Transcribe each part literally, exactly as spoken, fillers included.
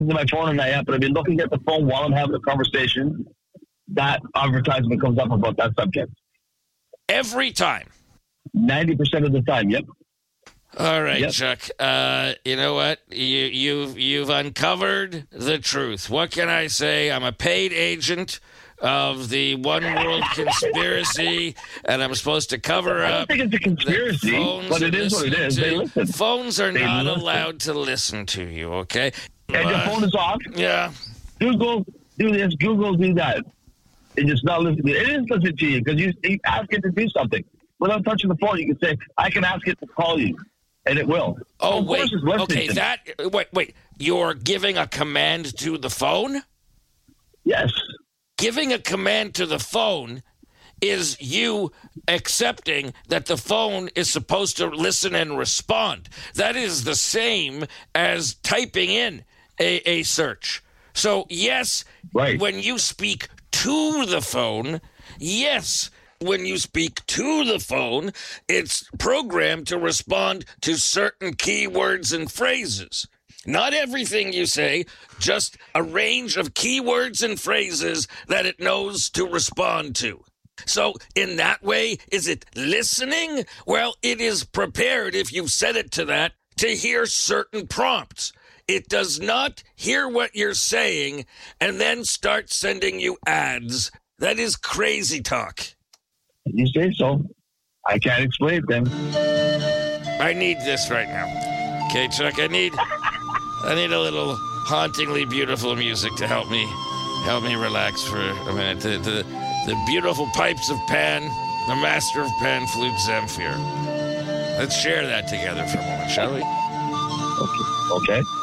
my phone and I yet, but I've been looking at the phone while I'm having a conversation. That advertisement comes up about that subject. Every time? ninety percent of the time, yep. All right, yep. Chuck. Uh, you know what? You, you've, you've uncovered the truth. What can I say? I'm a paid agent of the One World Conspiracy, and I'm supposed to cover up. I don't think it's a conspiracy, but it is what it is. They listen. Phones are they not listen. allowed to listen to you, okay? And your uh, phone is off. Yeah. Google, do this. Google, do that. It just not listening. It is listening to you because you, you ask it to do something. Without touching the phone, you can say, I can ask it to call you, and it will. Oh, of wait. Okay, to that. Wait, wait. You're giving a command to the phone? Yes. Giving a command to the phone is you accepting that the phone is supposed to listen and respond. That is the same as typing in a, a search. So, yes, right. when you speak to the phone, yes, when you speak to the phone, it's programmed to respond to certain keywords and phrases. Not everything you say, just a range of keywords and phrases that it knows to respond to. So in that way, is it listening? Well, it is prepared, if you've set it to that, to hear certain prompts. It does not hear what you're saying and then start sending you ads. That is crazy talk. You say so. I can't explain it then. I need this right now. Okay, Chuck, I need... I need a little hauntingly beautiful music to help me help me relax for a minute. The, the, the beautiful pipes of Pan, the master of Pan flute Zamfir. Let's share that together for a moment, shall we? Okay. Okay.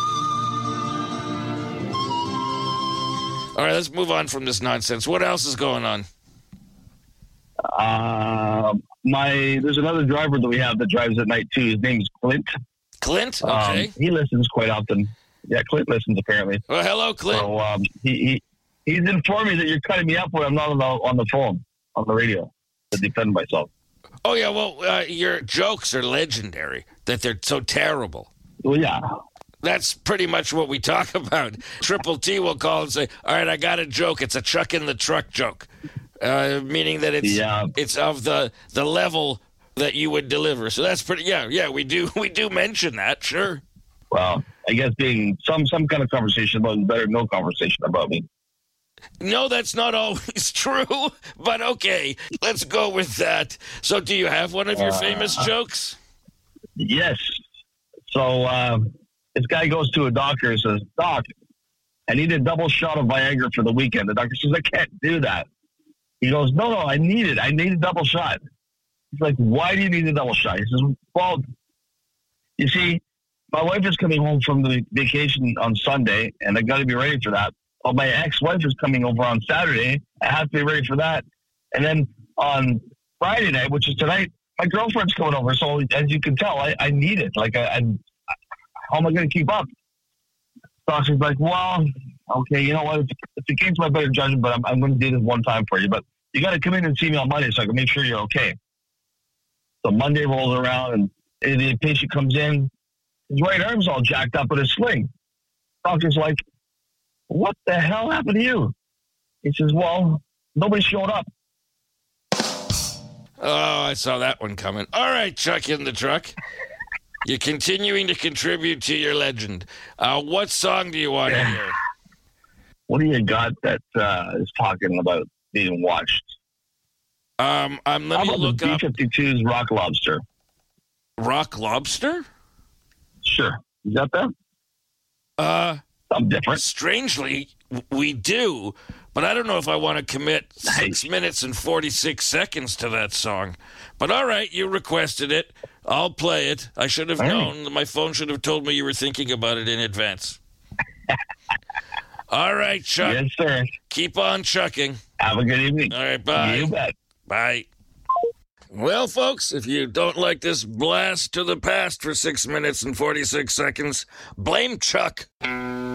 All right, let's move on from this nonsense. What else is going on? Uh, my there's another driver that we have that drives at night too. His name's Clint. Clint? Okay. Um, he listens quite often. Yeah, Clint listens apparently. Well, hello, Clint. So um, he, he he's informed me that you're cutting me up when I'm not on the, on the phone, on the radio, to defend myself. Oh, yeah, well, uh, your jokes are legendary, that they're so terrible. Well, yeah. That's pretty much what we talk about. Triple T will call and say, all right, I got a joke. It's a Chuck in the truck joke, uh, meaning that it's yeah. it's of the the level that you would deliver. So that's pretty, yeah, yeah, we do we do mention that, sure. Well, I guess being some, some kind of conversation about it is better than no conversation about me. No, that's not always true, but okay, let's go with that. So do you have one of your uh, famous jokes? Yes. So um, this guy goes to a doctor and says, Doc, I need a double shot of Viagra for the weekend. The doctor says, I can't do that. He goes, no, no, I need it. I need a double shot. He's like, why do you need a double shot? He says, well, you see, my wife is coming home from the vacation on Sunday, and I got to be ready for that. Well, my ex-wife is coming over on Saturday. I have to be ready for that. And then on Friday night, which is tonight, my girlfriend's coming over. So as you can tell, I, I need it. Like, I, I, how am I going to keep up? Doctor's like, well, okay, you know what? It's, it's against my better judgment, but I'm, I'm going to do this one time for you. But you got to come in and see me on Monday so I can make sure you're okay. So Monday rolls around, and, and the patient comes in. His right arm's all jacked up with a sling. Doctor's like, what the hell happened to you? He says, well, nobody showed up. Oh, I saw that one coming. All right, Chuck in the truck. You're continuing to contribute to your legend. Uh, what song do you want to hear? What do you got that uh, is talking about being watched? Um, um, let How me about look the up. B fifty-two's Rock Lobster? Rock Lobster? Sure. You got that? Uh, Something different. Strangely, we do, but I don't know if I want to commit nice. six minutes and forty-six seconds to that song. But all right, you requested it. I'll play it. I should have all known. Right. My phone should have told me you were thinking about it in advance. All right, Chuck. Yes, sir. Keep on chucking. Have a good evening. All right, bye. You bet. Bye. Well, folks, if you don't like this blast to the past for six minutes and forty-six seconds, blame Chuck.